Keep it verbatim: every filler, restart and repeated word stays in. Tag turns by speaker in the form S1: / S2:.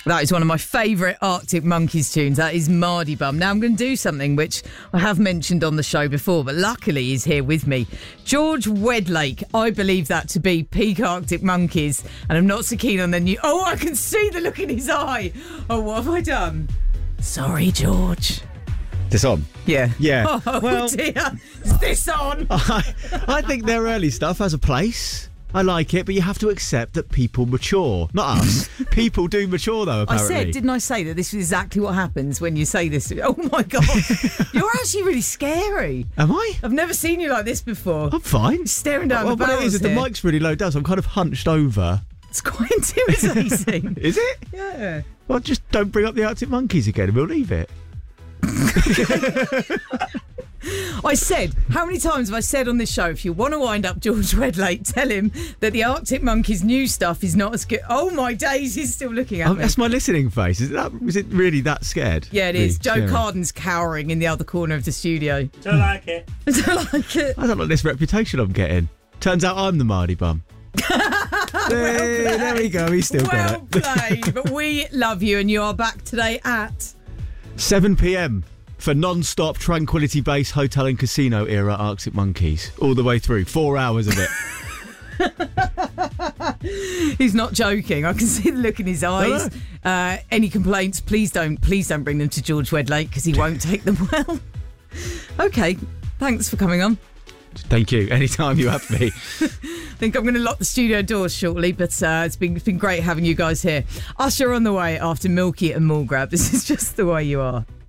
S1: That is one of my favourite Arctic Monkeys tunes. That is Mardy Bum. Now I'm going to do something which I have mentioned on the show before, but luckily he's here with me. George Wedlake. I believe that to be peak Arctic Monkeys, and I'm not so keen on the new... Oh, I can see the look in his eye. Oh, what have I done? Sorry, George.
S2: This on?
S1: Yeah.
S2: Yeah.
S1: Oh,
S2: well,
S1: dear. Is this on?
S2: I, I think their early stuff has a place. I like it, but you have to accept that people mature. Not us. People do mature, though, apparently.
S1: I said, didn't I say that this is exactly what happens when you say this? Oh, my God. You're actually really scary.
S2: Am I?
S1: I've never seen you like this before.
S2: I'm fine.
S1: Staring down
S2: well,
S1: the barrels
S2: What it is, is the
S1: here.
S2: mic's really low down, so I'm kind of hunched over.
S1: It's quite intimidating.
S2: Is it?
S1: Yeah.
S2: Well, just don't bring up the Arctic Monkeys again and we'll leave it.
S1: I said, how many times have I said on this show, if you want to wind up George Wedlake, tell him that the Arctic Monkeys' new stuff is not as good. Oh, my days, he's still looking at
S2: Oh,
S1: me.
S2: that's my listening face. Is it, that, is it really that scared?
S1: Yeah, it
S2: Really
S1: is. Joe
S2: scary?
S1: Carden's cowering in the other corner of the studio.
S3: Don't like it.
S1: I don't like it.
S2: I don't like this reputation I'm getting. Turns out I'm the Mardy Bum. Hey, there we go. He's still
S1: Well
S2: got it.
S1: played. But we love you, and you are back today at...
S2: seven p.m. for non-stop Tranquility Base Hotel and Casino era Arctic Monkeys. All the way through. Four hours of it.
S1: He's not joking. I can see the look in his eyes. Uh, any complaints, please don't please don't bring them to George Wedlake, because he won't take them well. Okay, thanks for coming on.
S2: Thank you. Anytime you have me.
S1: I think I'm going to lock the studio doors shortly, but uh, it's been, it's been great having you guys here. Usher on the way after Milky and Mulgrab. This is just the way you are.